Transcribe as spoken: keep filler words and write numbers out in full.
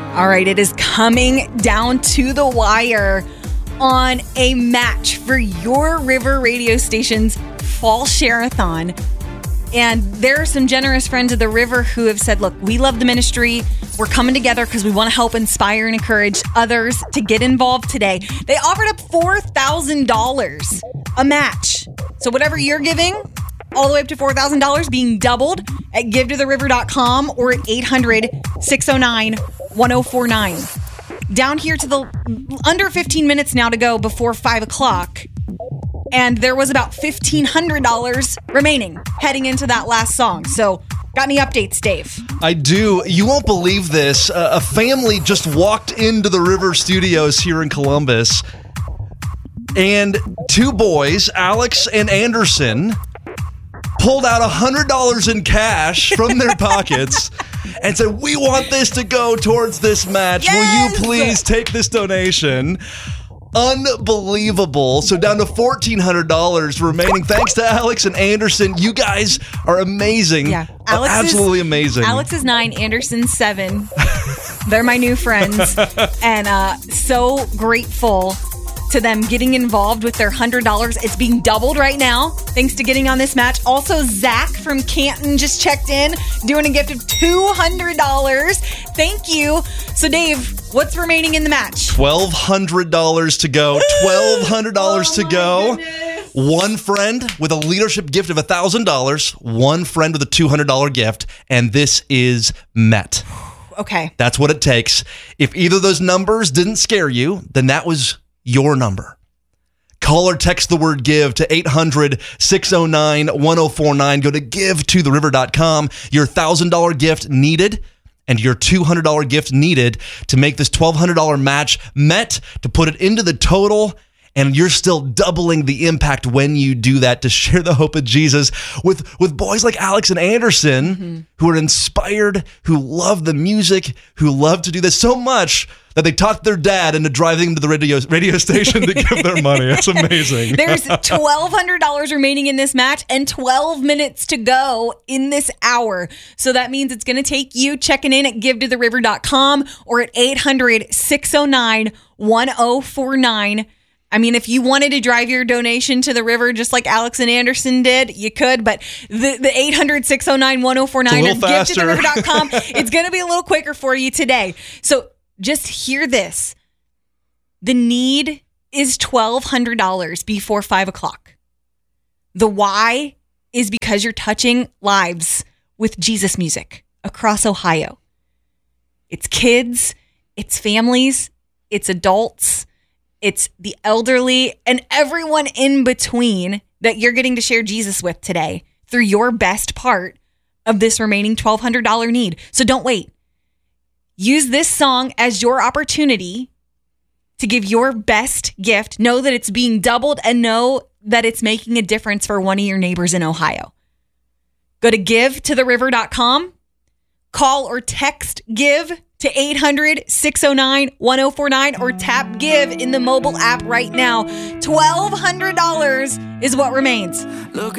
All right, it is coming down to the wire on a match for your River radio station's Fall Share-a-thon. And there are some generous friends of the River who have said, look, we love the ministry. We're coming together because we want to help inspire and encourage others to get involved today. They offered up four thousand dollars a match. So whatever you're giving, all the way up to four thousand dollars being doubled at give to the river dot com or at eight hundred, six oh nine, one oh four nine. Down here to the under fifteen minutes now to go before five o'clock. And there was about fifteen hundred dollars remaining heading into that last song. So, got any updates, Dave? I do. You won't believe this. Uh, a family just walked into the River Studios here in Columbus. And two boys, Alex and Anderson, pulled out one hundred dollars in cash from their pockets and said, we want this to go towards this match. Yes! Will you please take this donation? Unbelievable. So down to fourteen hundred dollars remaining. Thanks to Alex and Anderson. You guys are amazing. Yeah. Alex Absolutely is, amazing. Alex is nine, Anderson's seven. They're my new friends. And uh, so grateful to them getting involved with their one hundred dollars. It's being doubled right now, thanks to getting on this match. Also, Zach from Canton just checked in, doing a gift of two hundred dollars. Thank you. So, Dave, what's remaining in the match? twelve hundred dollars to go. twelve hundred dollars Oh to go. goodness. One friend with a leadership gift of one thousand dollars. One friend with a two hundred dollars gift. And this is met. Okay. That's what it takes. If either of those numbers didn't scare you, then that was your number. Call or text the word give to eight hundred, six oh nine, one oh four nine. Go to give to the river dot com. Your one thousand dollars gift needed and your two hundred dollars gift needed to make this twelve hundred dollars match met, to put it into the total. And you're still doubling the impact when you do that, to share the hope of Jesus with, with boys like Alex and Anderson, mm-hmm. who are inspired, who love the music, who love to do this so much that they talked their dad into driving them to the radio, radio station to give their money. That's amazing. There's twelve hundred dollars remaining in this match and twelve minutes to go in this hour. So that means it's going to take you checking in at give to the river dot com or at eight hundred, six oh nine, one oh four nine. I mean, if you wanted to drive your donation to the river just like Alex and Anderson did, you could, but the, the eight hundred, six oh nine, one oh four nine or give to the river dot com, it's going to be a little quicker for you today. So just hear this. The need is twelve hundred dollars before five o'clock. The why is because you're touching lives with Jesus music across Ohio. It's kids, it's families, it's adults, it's the elderly, and everyone in between that you're getting to share Jesus with today through your best part of this remaining twelve hundred dollars need. So don't wait. Use this song as your opportunity to give your best gift. Know that it's being doubled and know that it's making a difference for one of your neighbors in Ohio. Go to give to the river dot com. Call or text give to eight hundred, six oh nine, one oh four nine or tap give in the mobile app right now. twelve hundred dollars is what remains. Look